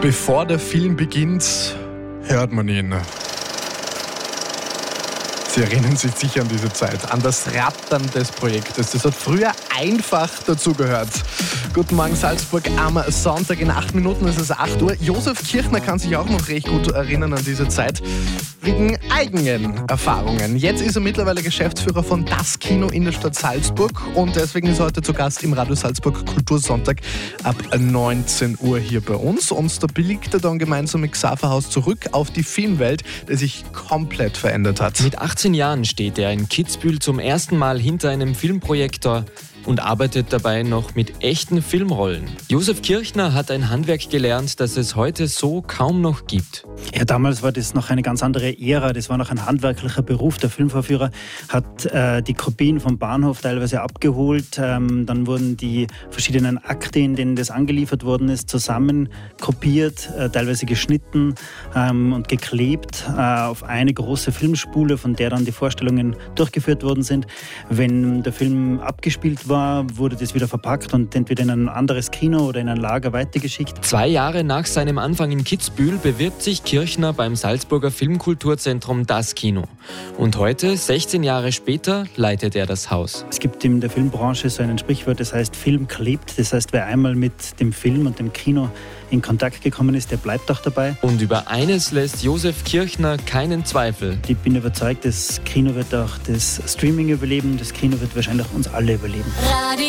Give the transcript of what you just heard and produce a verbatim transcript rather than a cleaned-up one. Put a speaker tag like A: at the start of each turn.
A: Bevor der Film beginnt, hört man ihn. Sie erinnern sich sicher an diese Zeit, an das Rattern des Projektes. Das hat früher einfach dazugehört. Guten Morgen Salzburg am Sonntag. In acht Minuten ist es acht Uhr. Josef Kirchner kann sich auch noch recht gut erinnern an diese Zeit wegen eigenen Erfahrungen. Jetzt ist er mittlerweile Geschäftsführer von Das Kino in der Stadt Salzburg und deswegen ist er heute zu Gast im Radio Salzburg Kultursonntag ab neunzehn Uhr hier bei uns. Und da blickt er dann gemeinsam mit Xaver Haus zurück auf die Filmwelt, die sich komplett verändert hat.
B: Mit achtzehn Jahren steht er in Kitzbühel zum ersten Mal hinter einem Filmprojektor und arbeitet dabei noch mit echten Filmrollen. Josef Kirchner hat ein Handwerk gelernt, das es heute so kaum noch gibt.
C: Ja, damals war das noch eine ganz andere Ära. Das war noch ein handwerklicher Beruf. Der Filmvorführer hat äh, die Kopien vom Bahnhof teilweise abgeholt. Ähm, dann wurden die verschiedenen Akte, in denen das angeliefert worden ist, zusammen kopiert, äh, teilweise geschnitten ähm, und geklebt äh, auf eine große Filmspule, von der dann die Vorstellungen durchgeführt worden sind. Wenn der Film abgespielt war, wurde das wieder verpackt und entweder in ein anderes Kino oder in ein Lager weitergeschickt.
B: Zwei Jahre nach seinem Anfang in Kitzbühel bewirbt sich Kirchner beim Salzburger Filmkulturzentrum Das Kino. Und heute, sechzehn Jahre später, leitet er das Haus.
C: Es gibt in der Filmbranche so ein Sprichwort, das heißt Film klebt. Das heißt, wer einmal mit dem Film und dem Kino in Kontakt gekommen ist, der bleibt auch dabei.
B: Und über eines lässt Josef Kirchner keinen Zweifel.
C: Ich bin überzeugt, das Kino wird auch das Streaming überleben. Das Kino wird wahrscheinlich uns alle überleben.